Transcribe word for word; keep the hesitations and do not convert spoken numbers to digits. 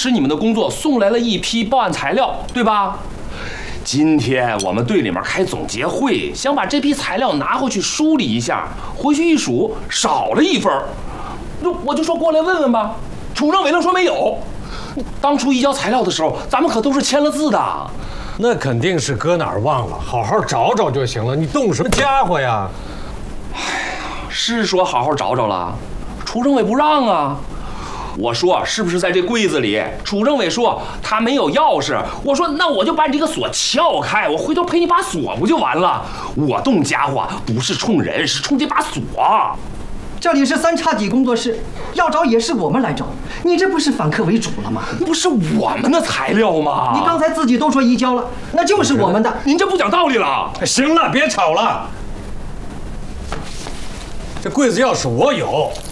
持你们的工作送来了一批报案材料，对吧？今天我们队里面开总结会，想把这批材料拿回去梳理一下，回去一数少了一份，那我就说过来问问吧。楚政委愣说没有。当初移交材料的时候，咱们可都是签了字的。 那肯定是搁哪儿忘了，好好找找就行了。你动什么家伙呀？ 哎呀，是说好好找找了，楚政委不让啊。我说是不是在这柜子里？楚政委说他没有钥匙。我说那我就把你这个锁撬开，我回头赔你把锁不就完了？我动家伙不是冲人，是冲这把锁。 这里是三叉戟工作室，要找也是我们来找，你这不是反客为主了吗？ 那不是我们的材料吗？ 你刚才自己都说移交了，那就是我们的。 您这不讲道理了。 行了，别吵了。这柜子钥匙我有，